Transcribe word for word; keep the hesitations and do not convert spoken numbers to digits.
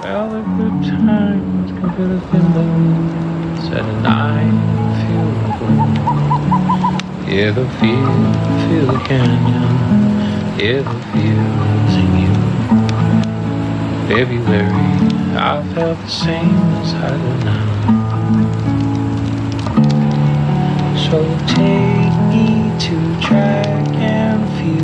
Well, the good times can feel the window, said and I feel the gloom. Hear the feel, feel the canyon, hear the feels in you. February, I felt the same as I do now.